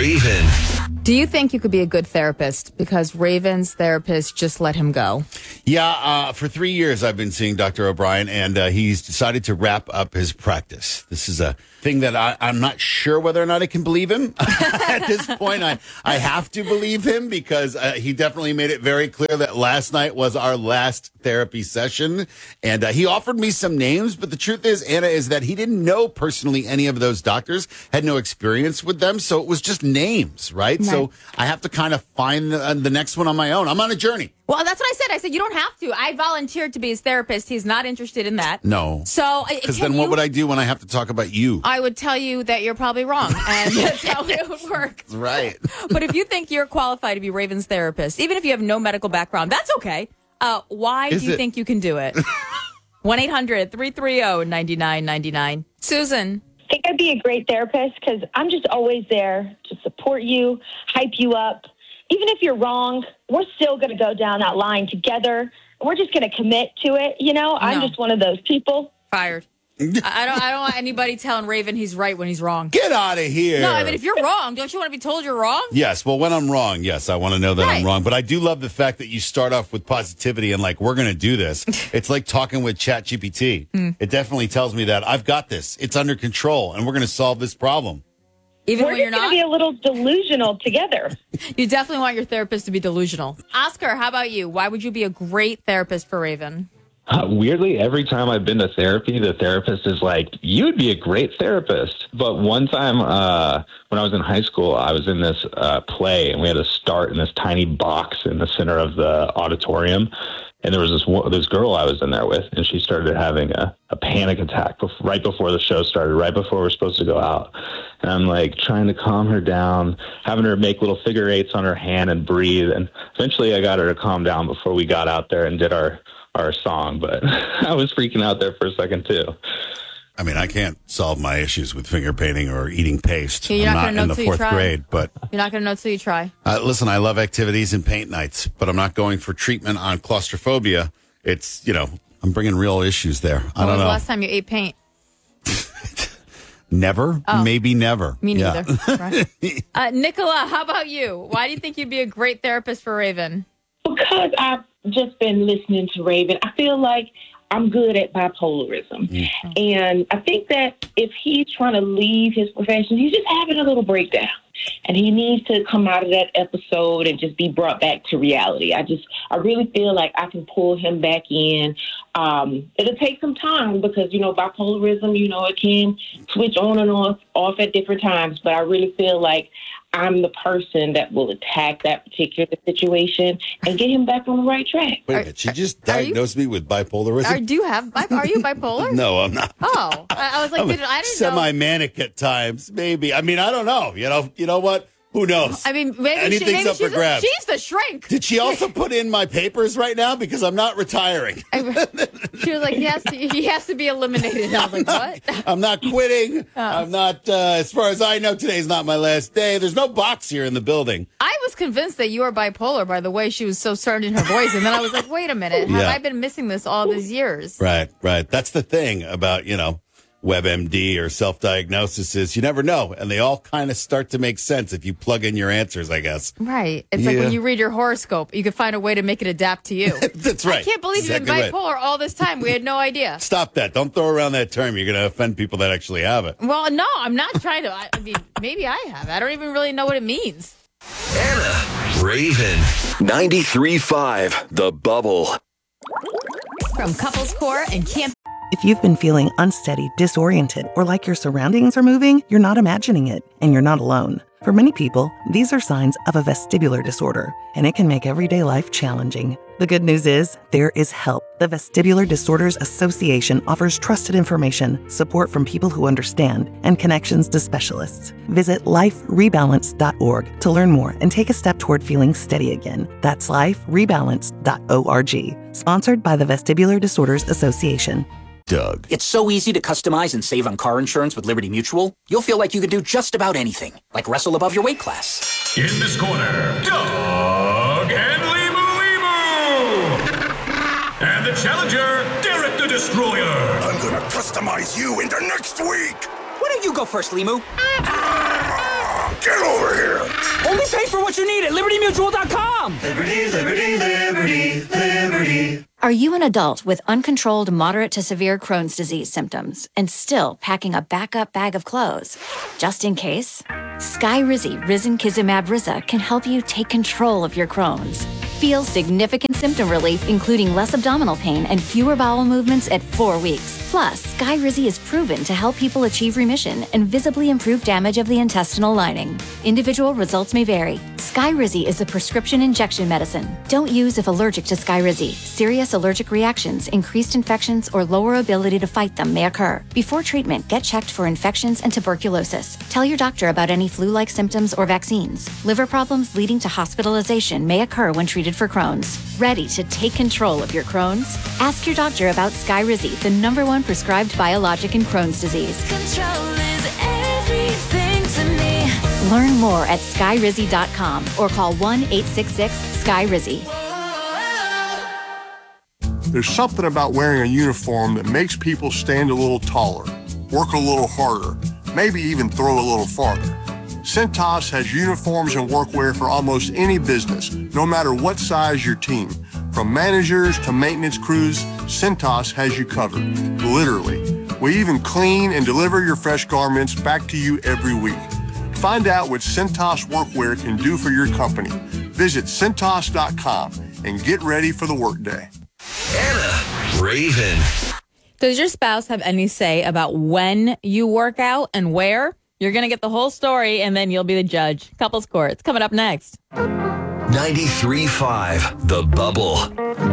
Raven. Do you think you could be a good therapist because Raven's therapist just let him go? Yeah, for 3 years I've been seeing Dr. O'Brien, and he's decided to wrap up his practice. This is a thing that I'm not sure whether or not I can believe him. At this point, I have to believe him because he definitely made it very clear that last night was our last therapy session. And he offered me some names, but the truth is, Anna, is that he didn't know personally any of those doctors, had no experience with them. So it was just names, right? So I have to kind of find the next one on my own. I'm on a journey. Well, that's what I said. I said, you don't have to. I volunteered to be his therapist. He's not interested in that. No. So, because then what would I do when I have to talk about you? I would tell you that you're probably wrong. And that's how it would work. Right. But if you think you're qualified to be Raven's therapist, even if you have no medical background, that's okay. Why do you think you can do it? 1-800-330-9999. Susan. I think I'd be a great therapist because I'm just always there to support you, hype you up. Even if you're wrong, we're still going to go down that line together. We're just going to commit to it. You know, I'm just one of those people. Fired. I don't want anybody telling Raven he's right when he's wrong. Get out of here. No, I mean, if you're wrong, don't you want to be told you're wrong? Yes. Well, when I'm wrong, yes, I want to know that I'm wrong. But I do love the fact that you start off with positivity and like, we're going to do this. It's like talking with ChatGPT. It definitely tells me that I've got this. It's under control and we're going to solve this problem. Even when you're not? We're going to be a little delusional together. You definitely want your therapist to be delusional. Oscar, how about you? Why would you be a great therapist for Raven? Weirdly, every time I've been to therapy, the therapist is like, you would be a great therapist. But one time when I was in high school, I was in this play, and we had to start in this tiny box in the center of the auditorium. And there was this girl I was in there with, and she started having a panic attack right before the show started, right before we were supposed to go out. And I'm like trying to calm her down, having her make little figure eights on her hand and breathe. And eventually I got her to calm down before we got out there and did our song. But I was freaking out there for a second, too. I mean, I can't solve my issues with finger painting or eating paste. You're I'm not not in the fourth grade, but you're not going to know until you try. Listen, I love activities and paint nights, but I'm not going for treatment on claustrophobia. It's, I'm bringing real issues there. I don't know. When was the last time you ate paint? Never, maybe never. Me neither. Yeah. Right. Nicola, how about you? Why do you think you'd be a great therapist for Raven? Because I've just been listening to Raven. I feel like I'm good at bipolarism. And I think that if he's trying to leave his profession, he's just having a little breakdown. And he needs to come out of that episode and just be brought back to reality. I really feel like I can pull him back in. It'll take some time because, bipolarism, it can switch on and off at different times. But I really feel like I'm the person that will attack that particular situation and get him back on the right track. Wait a minute, she just diagnosed me with bipolarism? Are you bipolar? No, I'm not. Oh, I was like, I didn't know. Semi-manic at times, maybe. I mean, I don't know. You know what? Who knows? I mean, maybe anything's up for grabs. She's the shrink. Did she also put in my papers right now? Because I'm not retiring. She was like, he has to be eliminated. I was like, what? I'm not quitting. I'm not, as far as I know, today's not my last day. There's no box here in the building. I was convinced that you were bipolar by the way she was so certain in her voice. And then I was like, wait a minute. Have I been missing this all these years? Right. That's the thing about, WebMD or self-diagnosis is you never know. And they all kind of start to make sense if you plug in your answers, I guess. Right. It's like when you read your horoscope, you can find a way to make it adapt to you. That's right. I can't believe you've been bipolar all this time. We had no idea. Stop that. Don't throw around that term. You're going to offend people that actually have it. Well, no, I'm not trying to. I mean, maybe I have. I don't even really know what it means. Anna, Raven, 93.5, The Bubble. From Couples Core and Camp. If you've been feeling unsteady, disoriented, or like your surroundings are moving, you're not imagining it, and you're not alone. For many people, these are signs of a vestibular disorder, and it can make everyday life challenging. The good news is, there is help. The Vestibular Disorders Association offers trusted information, support from people who understand, and connections to specialists. Visit liferebalance.org to learn more and take a step toward feeling steady again. That's liferebalance.org. Sponsored by the Vestibular Disorders Association. Doug. It's so easy to customize and save on car insurance with Liberty Mutual. You'll feel like you can do just about anything, like wrestle above your weight class. In this corner, Doug and Limu. And the challenger, Derek the Destroyer. I'm gonna customize you into next week. Why don't you go first, Limu? Get over here! Only pay for what you need at LibertyMutual.com. Liberty, liberty, liberty, liberty. Are you an adult with uncontrolled moderate to severe Crohn's disease symptoms and still packing a backup bag of clothes? Just in case, Skyrizi Risankizumab Riza can help you take control of your Crohn's. Feel significant symptom relief, including less abdominal pain and fewer bowel movements at 4 weeks. Plus, Skyrizi is proven to help people achieve remission and visibly improve damage of the intestinal lining. Individual results may vary. Skyrizi is a prescription injection medicine. Don't use if allergic to Skyrizi. Serious allergic reactions, increased infections, or lower ability to fight them may occur. Before treatment, get checked for infections and tuberculosis. Tell your doctor about any flu-like symptoms or vaccines. Liver problems leading to hospitalization may occur when treated for Crohn's. Ready to take control of your Crohn's? Ask your doctor about Skyrizi, the #1 prescribed biologic in Crohn's disease. Control is everything to me. Learn more at skyrizi.com or call 1-866-SKYRIZI. There's something about wearing a uniform that makes people stand a little taller, work a little harder, maybe even throw a little farther. Cintas has uniforms and workwear for almost any business, no matter what size your team. From managers to maintenance crews, Cintas has you covered, literally. We even clean and deliver your fresh garments back to you every week. Find out what Cintas workwear can do for your company. Visit Cintas.com and get ready for the workday. Anna Raven. Does your spouse have any say about when you work out and where? You're going to get the whole story, and then you'll be the judge. Couples Court. It's coming up next. 93.5 The Bubble.